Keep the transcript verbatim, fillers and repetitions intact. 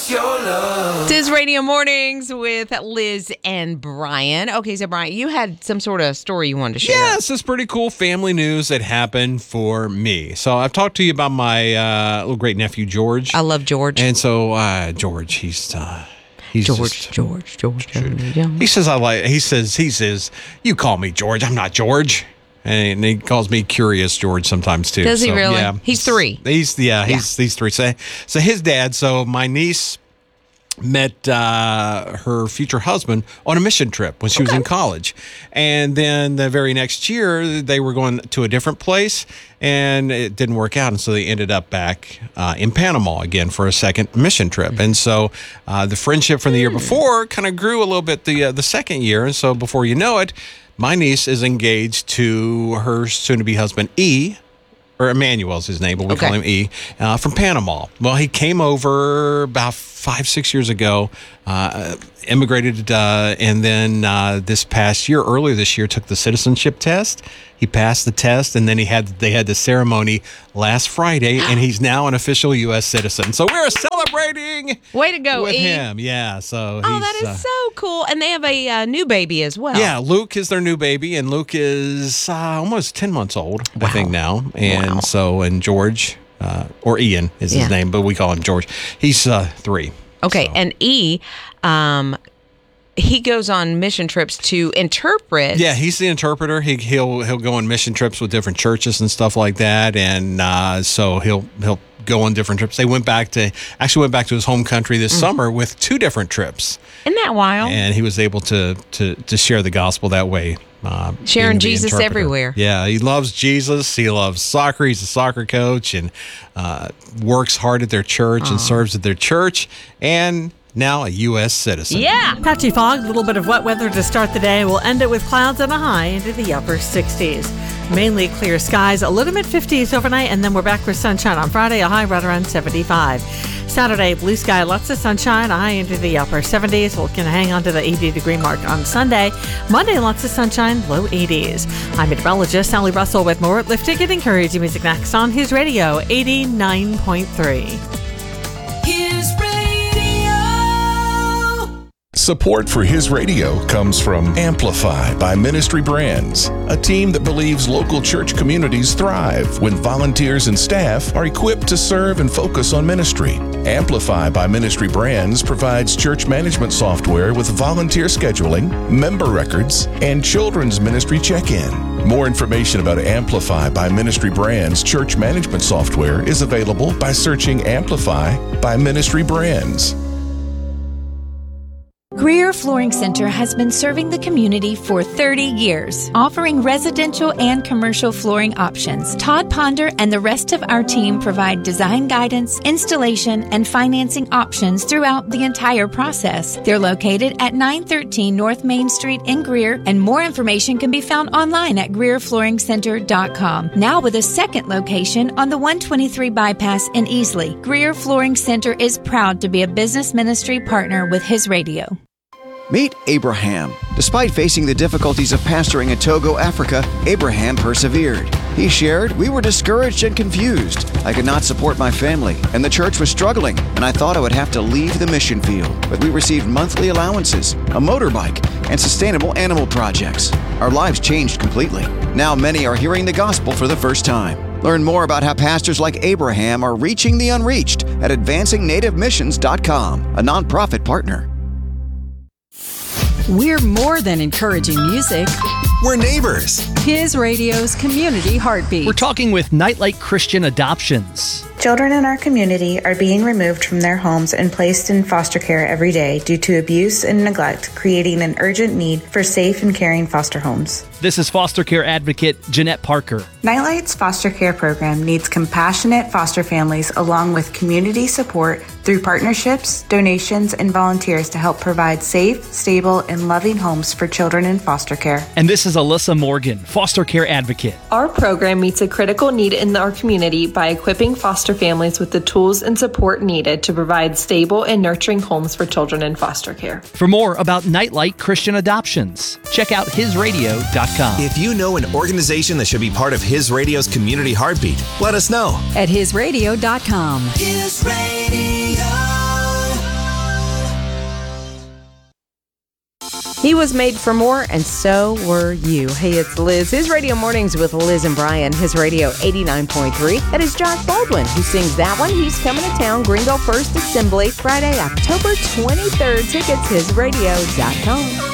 It's your love. This is Radio Mornings with Liz and Brian. Okay, so Brian, you had some sort of story you wanted to share. Yes, it's pretty cool family news that happened for me. So I've talked to you about my uh, little great nephew, George. I love George. And so uh, George, he's... Uh, He's George, just, George, George, George. He says I like. He says he says you call me George. I'm not George, and he calls me Curious George sometimes too. Does he so, really? Yeah, He's three. He's yeah. He's yeah. he's three. So so his dad. So my niece met uh, her future husband on a mission trip when she okay. was in college, and then the very next year they were going to a different place, and it didn't work out, and so they ended up back uh, in Panama again for a second mission trip. Mm-hmm. And so uh, the friendship from the year before kind of grew a little bit the uh, the second year, and so before you know it, my niece is engaged to her soon-to-be husband E. Or Emmanuel's his name, but we okay. call him E, uh, from Panama. Well, he came over about five, six years ago, uh, immigrated, uh, and then uh, this past year, earlier this year, took the citizenship test. He passed the test, and then he had they had the ceremony last Friday, and he's now an official U S citizen. So we're celebrating. Way to go, with E. him. Yeah. So oh, he's, that is uh, so cool, and they have a uh, new baby as well. Yeah, Luke is their new baby, and Luke is uh, almost ten months old, wow. I think now, and wow. so and George uh, or Ian is his yeah. name, but we call him George. He's uh, three. Okay, so. and E. Um, He goes on mission trips to interpret. Yeah, he's the interpreter. He, he'll he'll go on mission trips with different churches and stuff like that, and uh, so he'll he'll go on different trips. They went back to actually went back to his home country this mm. summer with two different trips. Isn't that wild? And he was able to to to share the gospel that way. Uh, Sharing Jesus everywhere. Yeah, he loves Jesus. He loves soccer. He's a soccer coach and uh, works hard at their church Aww. and serves at their church. And now a U S citizen. Yeah. Patchy fog, a little bit of wet weather to start the day. We'll end it with clouds and a high into the upper sixties. Mainly clear skies, a little mid fifties overnight, and then we're back with sunshine on Friday, a high right around seventy-five. Saturday, blue sky, lots of sunshine, a high into the upper seventies. We're going to hang on to the eighty degree mark on Sunday. Monday, lots of sunshine, low eighties. I'm meteorologist Sally Russell with more lifting and encouraging music next on His Radio eighty-nine point three. His Radio. Support for His Radio comes from Amplify by Ministry Brands, a team that believes local church communities thrive when volunteers and staff are equipped to serve and focus on ministry. Amplify by Ministry Brands provides church management software with volunteer scheduling, member records, and children's ministry check-in. More information about Amplify by Ministry Brands church management software is available by searching Amplify by Ministry Brands. Greer Flooring Center has been serving the community for thirty years, offering residential and commercial flooring options. Todd Ponder and the rest of our team provide design guidance, installation, and financing options throughout the entire process. They're located at nine thirteen North Main Street in Greer, and more information can be found online at greer flooring center dot com. Now with a second location on the one twenty-three bypass in Easley, Greer Flooring Center is proud to be a business ministry partner with His Radio. Meet Abraham. Despite facing the difficulties of pastoring in Togo, Africa, Abraham persevered. He shared, "We were discouraged and confused. I could not support my family, and the church was struggling, and I thought I would have to leave the mission field. But we received monthly allowances, a motorbike, and sustainable animal projects. Our lives changed completely. Now many are hearing the gospel for the first time." Learn more about how pastors like Abraham are reaching the unreached at advancing native missions dot com, a nonprofit partner. We're more than encouraging music. We're neighbors. His Radio's community heartbeat. We're talking with Nightlight Christian Adoptions. Children in our community are being removed from their homes and placed in foster care every day due to abuse and neglect, creating an urgent need for safe and caring foster homes. This is foster care advocate Jeanette Parker. Nightlight's foster care program needs compassionate foster families along with community support through partnerships, donations, and volunteers to help provide safe, stable, and loving homes for children in foster care. And this is Alyssa Morgan, foster care advocate. Our program meets a critical need in our community by equipping foster families with the tools and support needed to provide stable and nurturing homes for children in foster care. For more about Nightlight Christian Adoptions, check out his radio dot com. If you know an organization that should be part of His Radio's community heartbeat, let us know. At his radio dot com. His Radio. He was made for more, and so were you. Hey, it's Liz. His Radio Mornings with Liz and Brian. His Radio eighty-nine point three. That is Josh Baldwin who sings that one. He's coming to town, Greenville First Assembly, Friday, October twenty-third. Tickets, his radio dot com.